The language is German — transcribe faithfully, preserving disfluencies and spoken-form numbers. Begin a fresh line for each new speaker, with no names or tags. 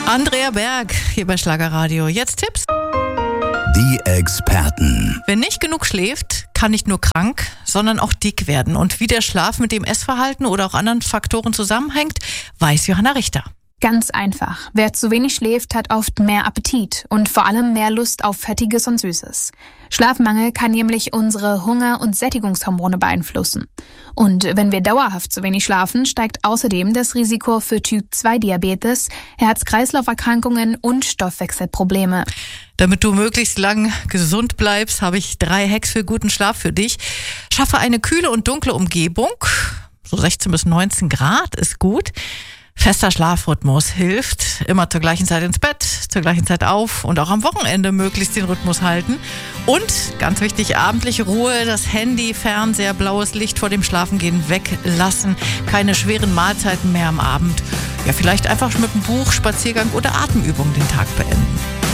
Andrea Berg hier bei Schlagerradio. Jetzt Tipps.
Die Experten.
Wer nicht genug schläft, kann nicht nur krank, sondern auch dick werden. Und wie der Schlaf mit dem Essverhalten oder auch anderen Faktoren zusammenhängt, weiß Johanna Richter.
Ganz einfach. Wer zu wenig schläft, hat oft mehr Appetit und vor allem mehr Lust auf Fettiges und Süßes. Schlafmangel kann nämlich unsere Hunger- und Sättigungshormone beeinflussen. Und wenn wir dauerhaft zu wenig schlafen, steigt außerdem das Risiko für Typ zwei Diabetes, Herz-Kreislauf-Erkrankungen und Stoffwechselprobleme.
Damit du möglichst lang gesund bleibst, habe ich drei Hacks für guten Schlaf für dich. Schaffe eine kühle und dunkle Umgebung. So sechzehn bis neunzehn Grad ist gut. Fester Schlafrhythmus hilft. Immer zur gleichen Zeit ins Bett, zur gleichen Zeit auf und auch am Wochenende möglichst den Rhythmus halten. Und, ganz wichtig, abendliche Ruhe, das Handy, Fernseher, blaues Licht vor dem Schlafengehen weglassen. Keine schweren Mahlzeiten mehr am Abend. Ja, vielleicht einfach mit einem Buch, Spaziergang oder Atemübung den Tag beenden.